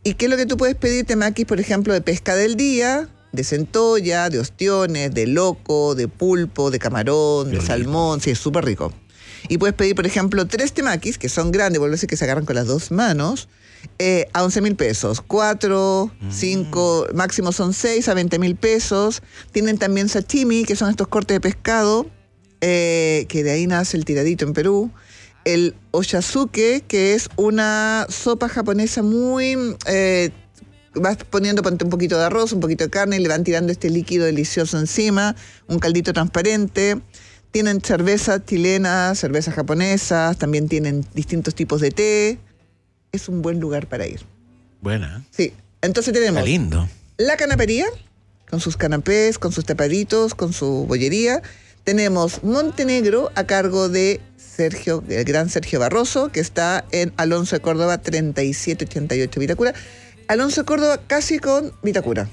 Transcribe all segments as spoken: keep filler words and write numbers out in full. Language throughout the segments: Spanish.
¿Y qué es lo que tú puedes pedir? Temakis, por ejemplo, de pesca del día, de centolla, de ostiones, de loco, de pulpo, de camarón, de salmón. Sí, es súper rico. Y puedes pedir, por ejemplo, tres temakis, que son grandes, vuelvo a decir que se agarran con las dos manos, eh, a once mil pesos. Cuatro, mm. cinco, máximo son seis a veinte mil pesos. Tienen también sashimi, que son estos cortes de pescado, eh, que de ahí nace el tiradito en Perú. El ochazuke, que es una sopa japonesa muy... Eh, vas poniendo ponte un poquito de arroz, un poquito de carne, y le van tirando este líquido delicioso encima, un caldito transparente. Tienen cervezas chilenas, cervezas japonesas, también tienen distintos tipos de té. Es un buen lugar para ir. Buena. Sí. Entonces tenemos... Está lindo. La canapería, con sus canapés, con sus tapaditos, con su bollería. Tenemos Montenegro, a cargo de Sergio, el gran Sergio Barroso, que está en Alonso de Córdoba, treinta y siete ochenta y ocho Vitacura. Alonso de Córdoba casi con Vitacura.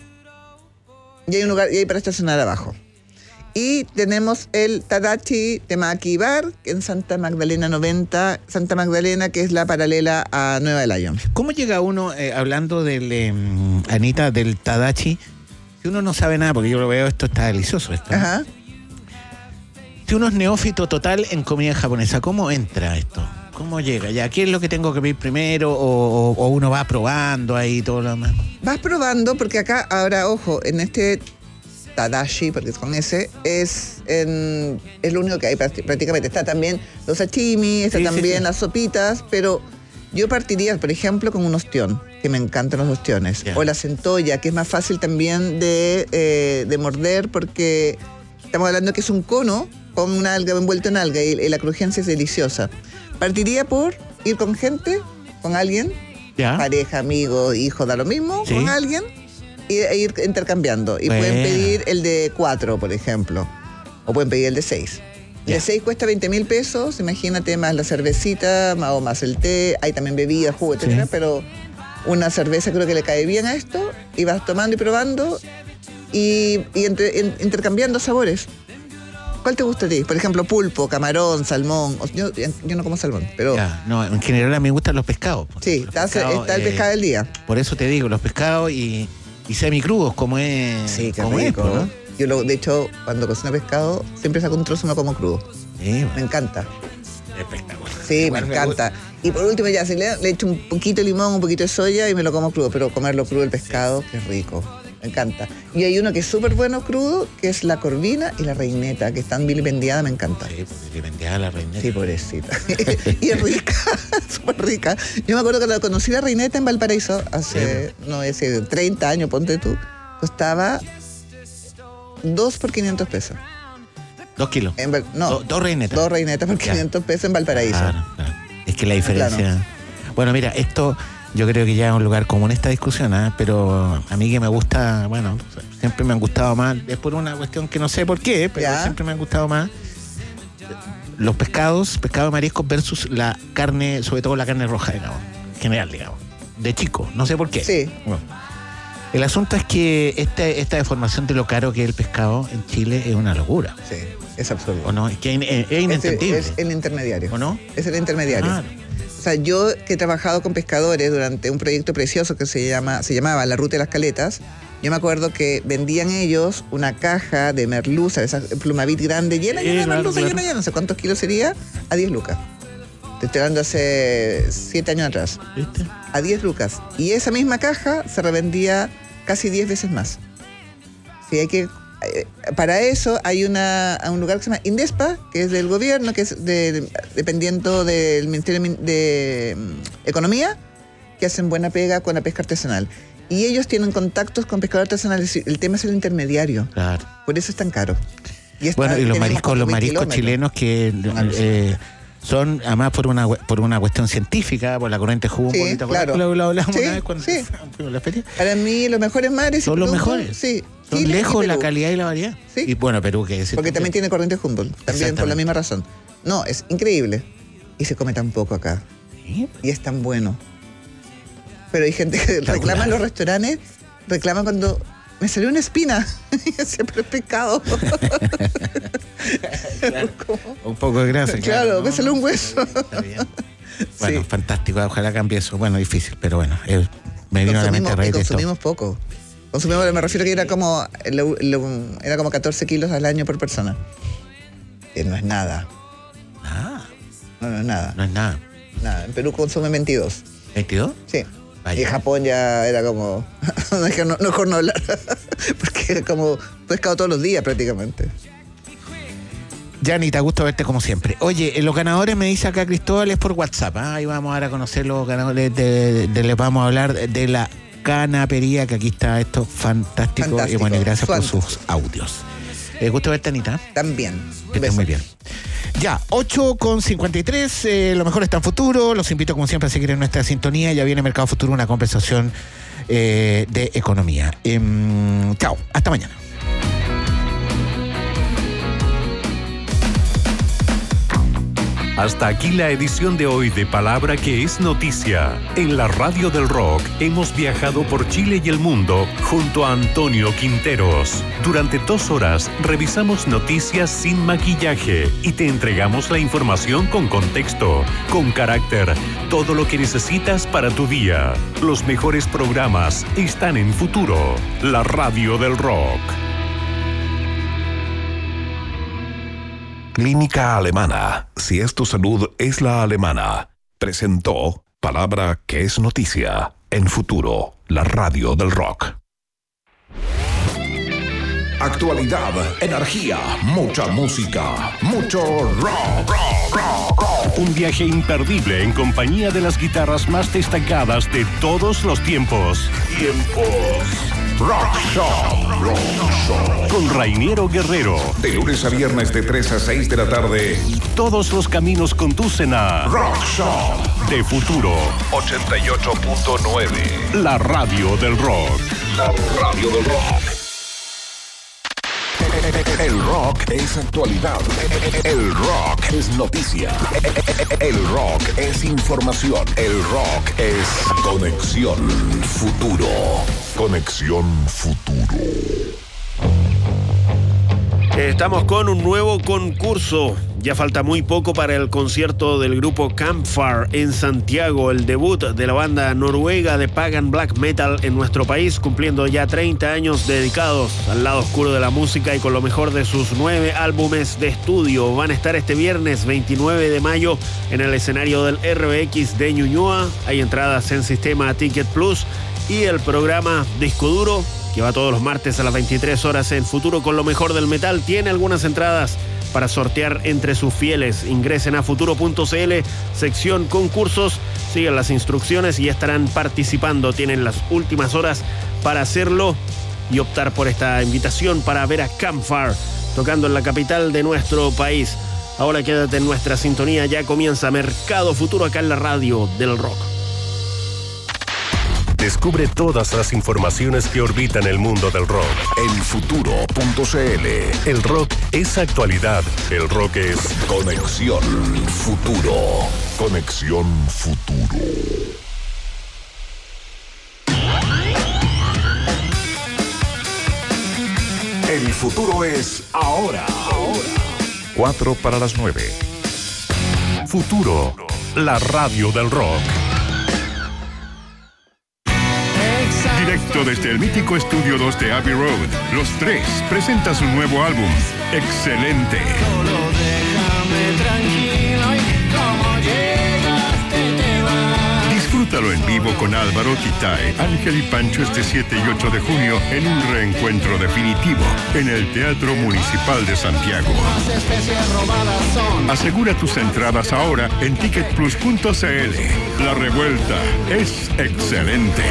Y hay un lugar, y hay para estacionar abajo. Y tenemos el Tadachi Temaki Bar en Santa Magdalena noventa, Santa Magdalena, que es la paralela a Nueva Lyon. ¿Cómo llega uno, eh, hablando del, eh, Anita, del Tadachi, si uno no sabe nada, porque yo lo veo, esto está delicioso, esto. Ajá. Si uno es neófito total en comida japonesa, ¿cómo entra esto? ¿Cómo llega? ¿Ya qué es lo que tengo que pedir primero? ¿O, o, o uno va probando ahí todo lo demás? Vas probando, porque acá, ahora, ojo, en este... Tadashi, porque es con ese, es, en, es lo único que hay prácticamente. Está también los sashimi, está sí, también sí, sí. las sopitas, pero yo partiría, por ejemplo, con un ostión, que me encantan los ostiones, yeah. o la centolla, que es más fácil también de, eh, de morder, porque estamos hablando que es un cono con una alga envuelto en alga, y, y la crujencia es deliciosa. Partiría por ir con gente, con alguien, yeah. pareja, amigo, hijo, da lo mismo, sí. con alguien, e ir intercambiando. Y bueno. pueden pedir el de cuatro, por ejemplo. O pueden pedir el de seis. El de seis cuesta veinte mil pesos. Imagínate, más la cervecita, más, o más el té. Hay también bebidas, jugo, etcétera. Sí. Pero una cerveza creo que le cae bien a esto. Y vas tomando y probando. Y, y entre, en, intercambiando sabores. ¿Cuál te gusta a ti? Por ejemplo, pulpo, camarón, salmón. Yo, yo no como salmón, pero... Ya, no, en general a mí me gustan los pescados. Sí, los está, pescados, está el pescado eh, del día. Por eso te digo, los pescados y... Y semicrudos, como es. Sí, qué como rico, es, ¿no? Yo, lo, de hecho, cuando cocino pescado, siempre saco un trozo y me lo como crudo. Sí, bueno. Me encanta. Espectacular. Sí, igual me encanta. Me y por último, ya, si le, le echo un poquito de limón, un poquito de soya y me lo como crudo. Pero comerlo crudo, el pescado, qué rico. Me encanta. Y hay uno que es súper bueno crudo, que es la corvina y la reineta, que están vilipendiada, me encanta. Sí, pues vilipendiada la reineta. Sí, pobrecita. Y es rica, súper rica. Yo me acuerdo que cuando conocí la reineta en Valparaíso, hace, sí, no sé, treinta años, ponte tú, costaba dos por quinientos pesos. ¿Dos kilos? En, no. Do, dos reinetas. Dos reinetas por quinientos pesos en Valparaíso. Claro, claro. Es que la diferencia... Claro. Bueno, mira, esto... Yo creo que ya es un lugar común esta discusión, ¿eh? Pero a mí que me gusta, bueno, siempre me han gustado más, es por una cuestión que no sé por qué, pero ¿ya? Siempre me han gustado más los pescados, pescado de mariscos versus la carne, sobre todo la carne roja, digamos, en general, digamos, de chico, no sé por qué. Sí. Bueno, el asunto es que esta, esta deformación de lo caro que es el pescado en Chile es una locura. Sí, es absurdo. ¿O no? Es que es, es inentendible. Es, es el intermediario. ¿O no? Es el intermediario. Ah. O sea, yo que he trabajado con pescadores durante un proyecto precioso que se llama se llamaba La Ruta de las Caletas, yo me acuerdo que vendían ellos una caja de merluza, esa plumavit grande, llena, llena de merluza, llena, llena, no sé cuántos kilos sería, a diez lucas. Te estoy hablando hace siete años atrás. ¿Viste? A diez lucas. Y esa misma caja se revendía casi diez veces más. Sí, hay que... Para eso hay una, un lugar que se llama Indespa, que es del gobierno, que es de, de, dependiendo del Ministerio de, de Economía, que hacen buena pega con la pesca artesanal. Y ellos tienen contactos con pescadores artesanales. El tema es el intermediario. Claro. Por eso es tan caro. Y está, bueno, y los mariscos, los mariscos chilenos que eh, son, además por una por una cuestión científica, por la corriente Humboldt, sí, claro. Lo, lo hablamos sí, una vez cuando sí. fuimos a la feria. Para mí los mejores mares son los mejores. Sí. Son Chile lejos la calidad y la variedad. Sí. Y bueno, Perú, que es porque también tiene corriente Humboldt, también por la misma razón. No, es increíble. Y se come tan poco acá. ¿Sí? Y es tan bueno. Pero hay gente que reclama en los restaurantes, reclama cuando me salió una espina. Siempre es pecado. Claro. Un poco de grasa. Claro, claro, ¿no? Me salió un hueso. Está bien. Bueno, sí. Fantástico, ojalá cambie eso. Bueno, difícil, pero bueno, es me vino a la mente y consumimos poco. Consumimos, me refiero que era como, era como catorce kilos al año por persona. Que no es nada. Ah. No, no es nada. No es nada. Nada. En Perú consume veintidós. ¿veintidós? Sí. Vaya. Y en Japón ya era como... no, es no, mejor no hablar. Porque era como pescado todos los días prácticamente. Yanita, gusto verte como siempre. Oye, los ganadores me dice acá Cristóbal es por WhatsApp. ¿eh? Ahí vamos ahora a conocer los ganadores. De, de, de, les vamos a hablar de la canapería, que aquí está esto fantástico. Fantástico. Y bueno, gracias Fantástico. por sus audios. Eh, gusto verte, Anita. También. Que estés muy bien. Ya, ocho con cincuenta y tres, eh, lo mejor está en Futuro. Los invito como siempre a seguir en nuestra sintonía. Ya viene Mercado Futuro, una conversación eh, de economía. Eh, chao, hasta mañana. Hasta aquí la edición de hoy de Palabra que es Noticia. En la Radio del Rock hemos viajado por Chile y el mundo junto a Antonio Quinteros. Durante dos horas revisamos noticias sin maquillaje y te entregamos la información con contexto, con carácter, todo lo que necesitas para tu día. Los mejores programas están en Futuro, la Radio del Rock. Clínica Alemana. Si es tu salud, es la alemana. Presentó Palabra que es Noticia en Futuro, la Radio del Rock. Actualidad, energía, mucha música, mucho rock, rock, rock, rock. Un viaje imperdible en compañía de las guitarras más destacadas de todos los tiempos. Tiempos. Rock Shop. Rock Shop. Con Rainiero Guerrero. De lunes a viernes de tres a seis de la tarde. Todos los caminos conducen a Rock Shop. De Futuro. ochenta y ocho punto nueve. La Radio del Rock. La Radio del Rock. El rock es actualidad. El rock es noticia. El rock es información. El rock es Conexión Futuro. Conexión Futuro. Estamos con un nuevo concurso. Ya falta muy poco para el concierto del grupo Campfire en Santiago, el debut de la banda noruega de Pagan Black Metal en nuestro país, cumpliendo ya treinta años dedicados al lado oscuro de la música y con lo mejor de sus nueve álbumes de estudio. Van a estar este viernes veintinueve de mayo en el escenario del R B X de Ñuñoa. Hay entradas en sistema Ticket Plus y el programa Disco Duro, que va todos los martes a las veintitrés horas en Futuro con lo mejor del metal, tiene algunas entradas para sortear entre sus fieles. Ingresen a futuro punto c l, sección concursos, sigan las instrucciones y estarán participando. Tienen las últimas horas para hacerlo y optar por esta invitación para ver a Campfire tocando en la capital de nuestro país. Ahora quédate en nuestra sintonía, ya comienza Mercado Futuro acá en la Radio del Rock. Descubre todas las informaciones que orbitan el mundo del rock en futuro punto c l. El rock es actualidad. El rock es Conexión Futuro. Conexión Futuro. El futuro es ahora. Ahora. Cuatro para las nueve. Futuro, la radio del rock. Directo desde el mítico Estudio dos de Abbey Road, Los Tres presenta su nuevo álbum, Excelente. Solo déjame tranquilo y como llegaste te vas. Disfrútalo en vivo con Álvaro, Titae, Ángel y Pancho este siete y ocho de junio en un reencuentro definitivo en el Teatro Municipal de Santiago. Las especies robadas son. Asegura tus entradas ahora en ticket plus punto c l. La revuelta es excelente.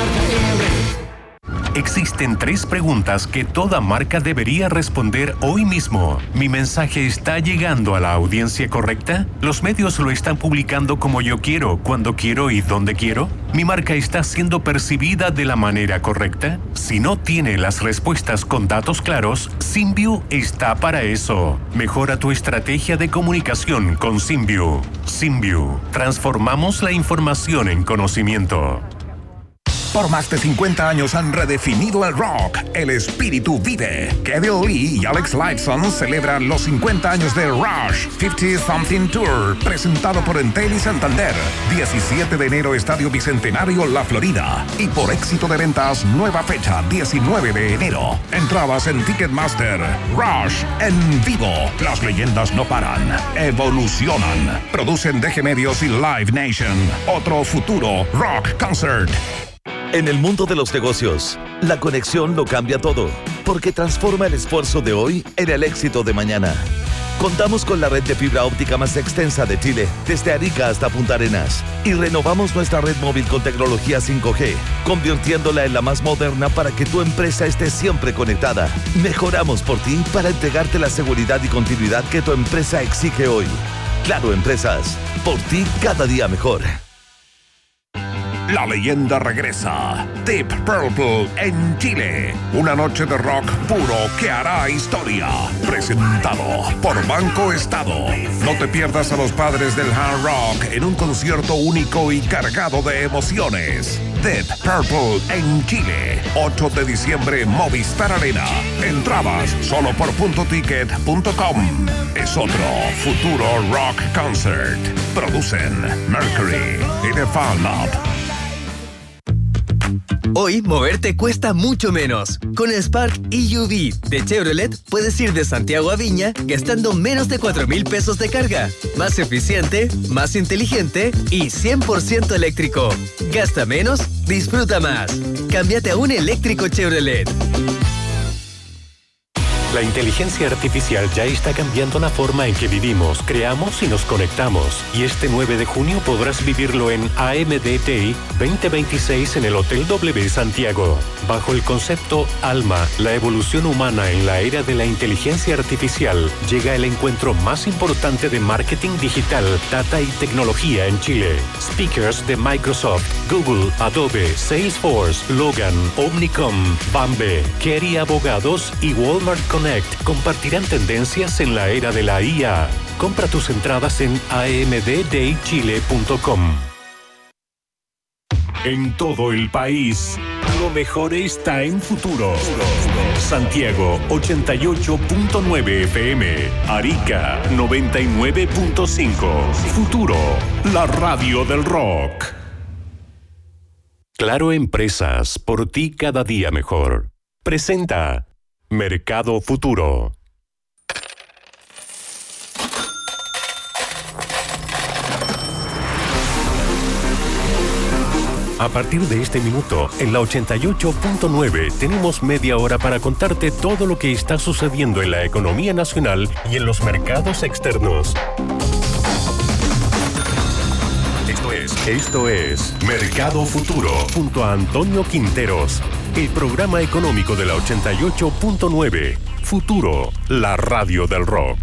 Existen tres preguntas que toda marca debería responder hoy mismo. ¿Mi mensaje está llegando a la audiencia correcta? ¿Los medios lo están publicando como yo quiero, cuando quiero y donde quiero? ¿Mi marca está siendo percibida de la manera correcta? Si no tiene las respuestas con datos claros, Symview está para eso. Mejora tu estrategia de comunicación con Symview. Symview. Transformamos la información en conocimiento. Por más de cincuenta años han redefinido el rock. El espíritu vive. Kevin Lee y Alex Lifeson celebran los cincuenta años de Rush cincuenta Something Tour, presentado por Entel y Santander. diecisiete de enero, Estadio Bicentenario, La Florida. Y por éxito de ventas, nueva fecha, diecinueve de enero. Entradas en Ticketmaster. Rush en vivo. Las leyendas no paran. Evolucionan. Producen D G Medios y Live Nation. Otro futuro rock concert. En el mundo de los negocios, la conexión lo cambia todo, porque transforma el esfuerzo de hoy en el éxito de mañana. Contamos con la red de fibra óptica más extensa de Chile, desde Arica hasta Punta Arenas, y renovamos nuestra red móvil con tecnología cinco G, convirtiéndola en la más moderna para que tu empresa esté siempre conectada. Mejoramos por ti para entregarte la seguridad y continuidad que tu empresa exige hoy. Claro Empresas, por ti cada día mejor. La leyenda regresa. Deep Purple en Chile. Una noche de rock puro que hará historia. Presentado por Banco Estado. No te pierdas a los padres del hard rock en un concierto único y cargado de emociones. Deep Purple en Chile. ocho de diciembre, Movistar Arena. Entradas solo por punto ticket punto com. Es otro futuro rock concert. Producen Mercury y The Fan Lab. Hoy, moverte cuesta mucho menos. Con el Spark E U V de Chevrolet, puedes ir de Santiago a Viña gastando menos de cuatro mil pesos de carga. Más eficiente, más inteligente y cien por ciento eléctrico. Gasta menos, disfruta más. Cámbiate a un eléctrico Chevrolet. La inteligencia artificial ya está cambiando la forma en que vivimos, creamos y nos conectamos. Y este nueve de junio podrás vivirlo en A M D T I veinte veintiséis en el Hotel W Santiago. Bajo el concepto Alma, la evolución humana en la era de la inteligencia artificial, llega el encuentro más importante de marketing digital, data y tecnología en Chile. Speakers de Microsoft, Google, Adobe, Salesforce, Logan, Omnicom, Bambe, Kerry Abogados y Walmart Connect compartirán tendencias en la era de la I A. Compra tus entradas en a m d d i chile punto com. En todo el país, lo mejor está en Futuro. Santiago ochenta y ocho punto nueve F M, Arica noventa y nueve punto cinco. Futuro, la radio del rock. Claro Empresas, por ti cada día mejor. Presenta Mercado Futuro. A partir de este minuto, en la ochenta y ocho punto nueve, tenemos media hora para contarte todo lo que está sucediendo en la economía nacional y en los mercados externos. Esto es, esto es Mercado Futuro, junto a Antonio Quinteros. El programa económico de la ochenta y ocho punto nueve. Futuro, la radio del rock.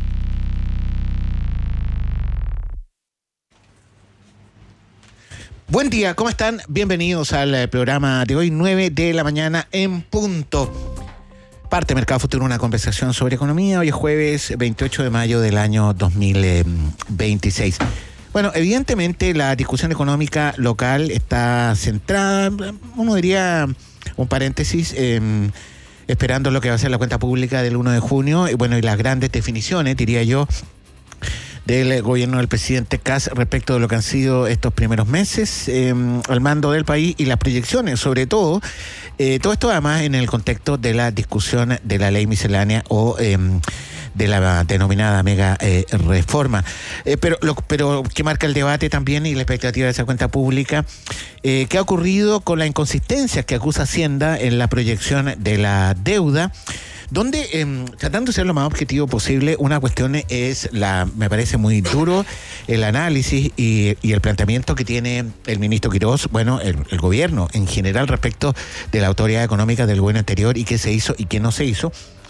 Buen día, ¿cómo están? Bienvenidos al programa de hoy, nueve de la mañana en punto. Parte Mercado Futuro, una conversación sobre economía. Hoy es jueves veintiocho de mayo del año dos mil veintiséis. Bueno, evidentemente la discusión económica local está centrada, uno diría, un paréntesis, eh, esperando lo que va a ser la cuenta pública del uno de junio, y bueno, y las grandes definiciones, diría yo, del gobierno del presidente Kast respecto de lo que han sido estos primeros meses eh, al mando del país y las proyecciones, sobre todo, eh, todo esto además en el contexto de la discusión de la ley miscelánea o eh, de la denominada mega eh, reforma. Eh, pero, lo, pero que marca el debate también y la expectativa de esa cuenta pública, eh, ¿qué ha ocurrido con la inconsistencia que acusa Hacienda en la proyección de la deuda? Donde, eh, tratando de ser lo más objetivo posible, una cuestión es, la me parece muy duro, el análisis y, y el planteamiento que tiene el ministro Quirós, bueno, el, el gobierno en general respecto de la autoridad económica del gobierno anterior y qué se hizo y qué no se hizo.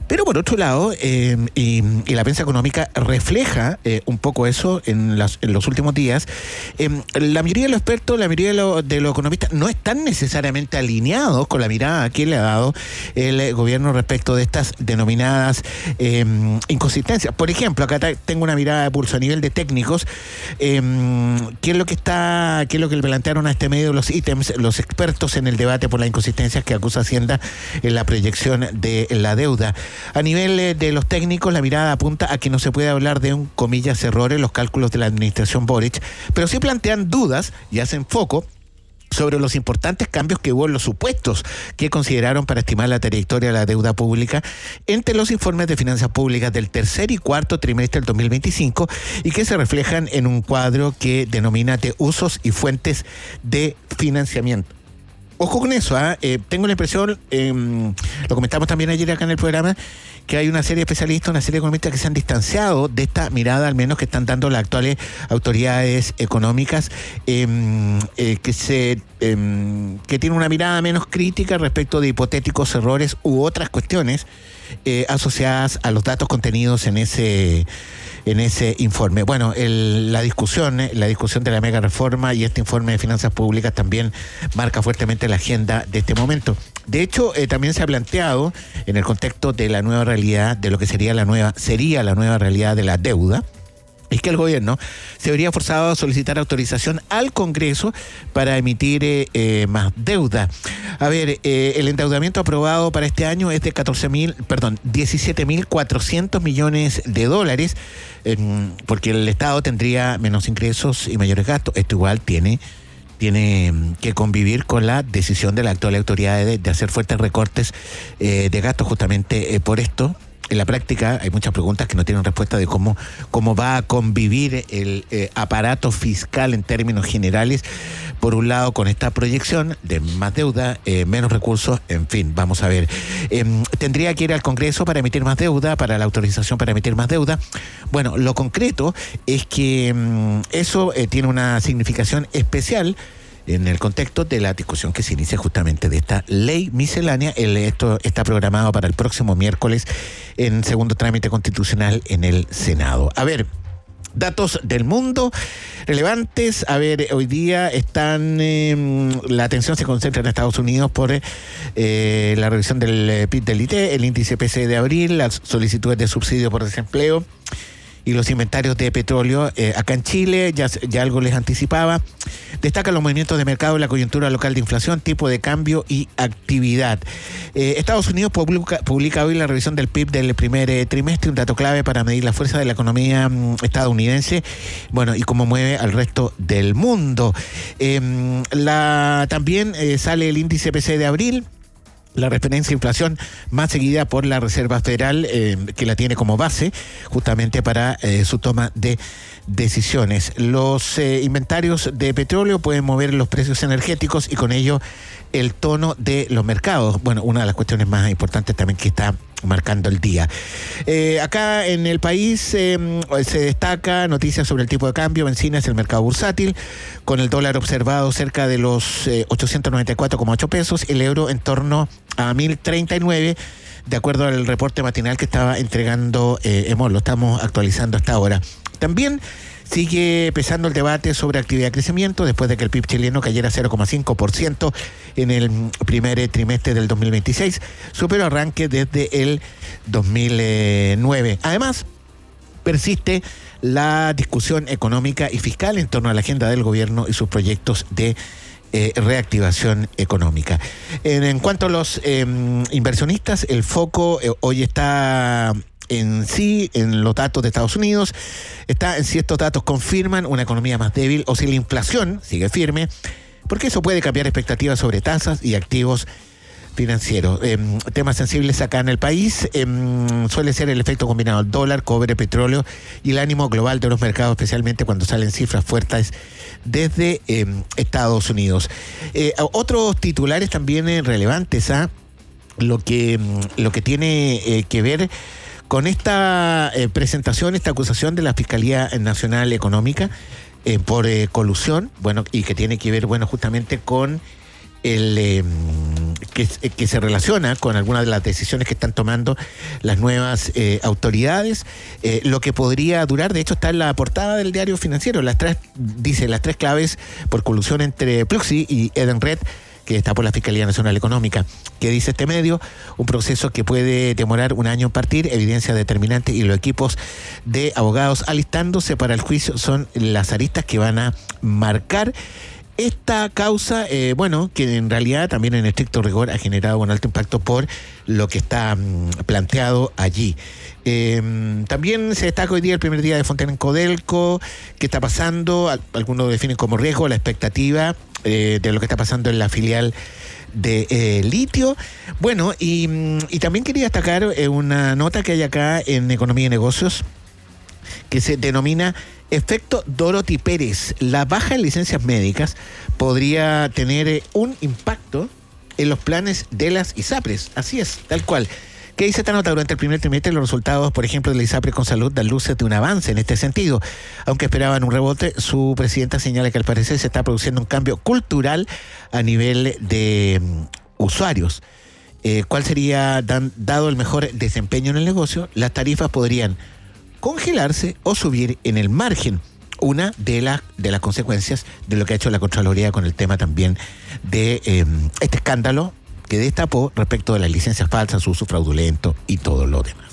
Pero por otro lado, eh, y, y la prensa económica refleja eh, un poco eso en, las, en los últimos días, eh, la mayoría de los expertos, la mayoría de, lo, de los economistas no están necesariamente alineados con la mirada que le ha dado el gobierno respecto de estas denominadas eh, inconsistencias. Por ejemplo, acá tengo una mirada de pulso a nivel de técnicos. Eh, ¿Qué es lo que está, qué es lo que le plantearon a este medio los ítems, los expertos en el debate por las inconsistencias que acusa Hacienda en la proyección de la deuda? A nivel de los técnicos, la mirada apunta a que no se puede hablar de un, comillas, error en los cálculos de la administración Boric, pero sí plantean dudas y hacen foco sobre los importantes cambios que hubo en los supuestos que consideraron para estimar la trayectoria de la deuda pública entre los informes de finanzas públicas del tercer y cuarto trimestre del dos mil veinticinco y que se reflejan en un cuadro que denomina de usos y fuentes de financiamiento. Ojo con eso, ¿eh? Eh, tengo la impresión, eh, lo comentamos también ayer acá en el programa, que hay una serie de especialistas, una serie de economistas que se han distanciado de esta mirada, al menos que están dando las actuales autoridades económicas, eh, eh, que se eh, que tienen una mirada menos crítica respecto de hipotéticos errores u otras cuestiones eh, asociadas a los datos contenidos en ese en ese informe. Bueno, el, la discusión, eh, la discusión de la mega reforma y este informe de finanzas públicas también marca fuertemente la agenda de este momento. De hecho, eh, también se ha planteado en el contexto de la nueva realidad, de lo que sería la nueva, sería la nueva realidad de la deuda, es que el gobierno se vería forzado a solicitar autorización al Congreso para emitir eh, eh, más deuda. A ver, eh, el endeudamiento aprobado para este año es de catorce mil, perdón, diecisiete mil cuatrocientos millones de dólares, eh, porque el Estado tendría menos ingresos y mayores gastos. Esto igual tiene tiene que convivir con la decisión de la actual autoridad de, de hacer fuertes recortes eh, de gastos justamente eh, por esto. En la práctica hay muchas preguntas que no tienen respuesta de cómo, cómo va a convivir el eh, aparato fiscal en términos generales, por un lado con esta proyección de más deuda, eh, menos recursos, en fin, vamos a ver. Eh, ¿Tendría que ir al Congreso para emitir más deuda, para la autorización para emitir más deuda? Bueno, lo concreto es que mm, eso eh, tiene una significación especial en el contexto de la discusión que se inicia justamente de esta ley miscelánea. El, esto está programado para el próximo miércoles en segundo trámite constitucional en el Senado. A ver, datos del mundo relevantes. A ver, hoy día están, eh, la atención se concentra en Estados Unidos por eh, la revisión del P I B del I T, el índice P C E de abril, las solicitudes de subsidio por desempleo y los inventarios de petróleo. Eh, acá en Chile, ya, ya algo les anticipaba, destacan los movimientos de mercado, la coyuntura local de inflación, tipo de cambio y actividad. Eh, Estados Unidos publica, publica hoy la revisión del P I B del primer eh, trimestre, un dato clave para medir la fuerza de la economía mm, estadounidense, bueno, y cómo mueve al resto del mundo. Eh, la, también eh, sale el índice P C E de abril, la referencia a inflación más seguida por la Reserva Federal, eh, que la tiene como base justamente para eh, su toma de decisiones. Los eh, inventarios de petróleo pueden mover los precios energéticos y con ello el tono de los mercados. Bueno, una de las cuestiones más importantes también que está marcando el día. Eh, acá en el país eh, se destaca noticias sobre el tipo de cambio, bencinas, el mercado bursátil, con el dólar observado cerca de los eh, ochocientos noventa y cuatro coma ocho pesos, el euro en torno a mil treinta y nueve, de acuerdo al reporte matinal que estaba entregando eh, Emol, lo estamos actualizando hasta ahora. También sigue pesando el debate sobre actividad de crecimiento después de que el P I B chileno cayera cero coma cinco por ciento en el primer trimestre del dos mil veintiséis, superó arranque desde el dos mil nueve. Además, persiste la discusión económica y fiscal en torno a la agenda del gobierno y sus proyectos de Eh, reactivación económica. En, en cuanto a los eh, inversionistas, el foco eh, hoy está en sí, en los datos de Estados Unidos, está en si estos datos confirman una economía más débil o si la inflación sigue firme, porque eso puede cambiar expectativas sobre tasas y activos financieros. Eh, temas sensibles acá en el país eh, suele ser el efecto combinado del dólar, cobre, petróleo y el ánimo global de los mercados, especialmente cuando salen cifras fuertes desde eh, Estados Unidos. Eh, otros titulares también eh, relevantes a ¿eh? lo que lo que tiene eh, que ver con esta eh, presentación, esta acusación de la Fiscalía Nacional Económica eh, por eh, colusión, bueno, y que tiene que ver, bueno, justamente con el eh, que, que se relaciona con algunas de las decisiones que están tomando las nuevas eh, autoridades, eh, lo que podría durar, de hecho está en la portada del diario Financiero, las tres, dice las tres claves por colusión entre Pluxee y Edenred, que está por la Fiscalía Nacional Económica. Que dice este medio, un proceso que puede demorar un año en partir, evidencia determinante, y los equipos de abogados alistándose para el juicio son las aristas que van a marcar esta causa, eh, bueno, que en realidad también en estricto rigor ha generado un alto impacto por lo que está mm, planteado allí. Eh, también se destaca hoy día el primer día de Fontaine en Codelco. ¿Qué está pasando? Algunos lo definen como riesgo, la expectativa eh, de lo que está pasando en la filial de eh, litio. Bueno, y, y también quería destacar eh, una nota que hay acá en Economía y Negocios que se denomina efecto Dorothy Pérez. La baja en licencias médicas podría tener eh, un impacto en los planes de las ISAPRES. Así es, tal cual. ¿Qué dice esta nota? Durante el primer trimestre los resultados, por ejemplo, de la ISAPRES con Salud dan luces de un avance en este sentido. Aunque esperaban un rebote, su presidenta señala que al parecer se está produciendo un cambio cultural a nivel de um, usuarios. Eh, ¿Cuál sería, dan, dado el mejor desempeño en el negocio? Las tarifas podrían congelarse o subir en el margen. Una de, la, de las consecuencias de lo que ha hecho la Contraloría con el tema también de eh, este escándalo que destapó respecto de las licencias falsas, su uso fraudulento y todo lo demás.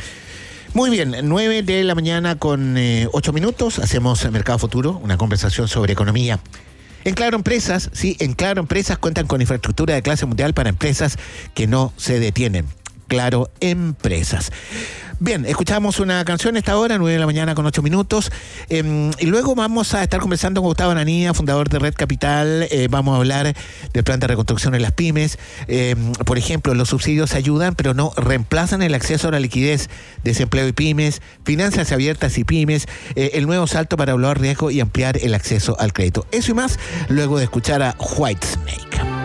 Muy bien, nueve de la mañana con eh, ocho minutos, hacemos Mercado Futuro, una conversación sobre economía. En Claro Empresas, sí, en Claro Empresas cuentan con infraestructura de clase mundial para empresas que no se detienen. Claro Empresas. Bien, escuchamos una canción a esta hora, nueve de la mañana con ocho minutos, eh, y luego vamos a estar conversando con Gustavo Ananía, fundador de Red Capital. Eh, vamos a hablar del plan de reconstrucción en las pymes. Eh, por ejemplo, los subsidios ayudan, pero no reemplazan el acceso a la liquidez, desempleo y pymes, finanzas abiertas y pymes, eh, el nuevo salto para evaluar riesgo y ampliar el acceso al crédito. Eso y más, luego de escuchar a Whitesnake.